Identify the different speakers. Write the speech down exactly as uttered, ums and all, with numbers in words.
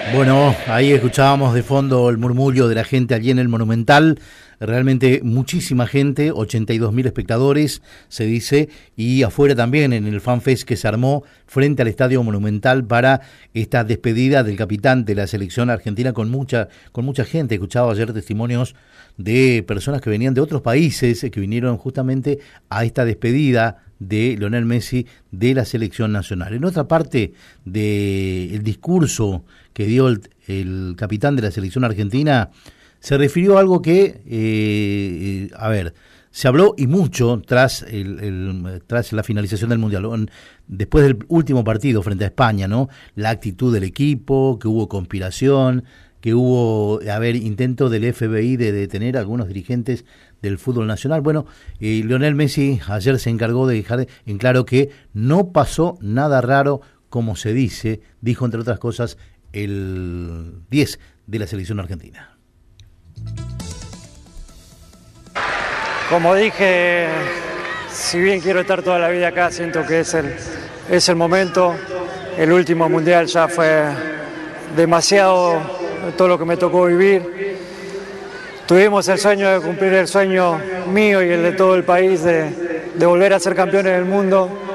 Speaker 1: Bueno, ahí escuchábamos de fondo el murmullo de la gente allí en el Monumental. Realmente muchísima gente, ochenta y dos mil espectadores, se dice, y afuera también en el FanFest que se armó frente al Estadio Monumental para esta despedida del capitán de la selección argentina con mucha, con mucha gente. Escuchaba ayer testimonios de personas que venían de otros países, que vinieron justamente a esta despedida de Lionel Messi de la selección nacional. En otra parte del discurso que dio el, el capitán de la selección argentina, se refirió a algo que, eh, a ver, se habló y mucho tras el, el tras la finalización del Mundial, después del último partido frente a España, ¿no? La actitud del equipo, que hubo conspiración, que hubo, a ver, intento del F B I de detener a algunos dirigentes del fútbol nacional. Bueno, eh, Lionel Messi ayer se encargó de dejar en claro que no pasó nada raro, como se dice, dijo entre otras cosas el diez de la selección argentina.
Speaker 2: Como dije, si bien quiero estar toda la vida acá, siento que es el, es el momento. El último mundial ya fue demasiado todo lo que me tocó vivir. Tuvimos el sueño de cumplir el sueño mío y el de todo el país de, de volver a ser campeones del mundo.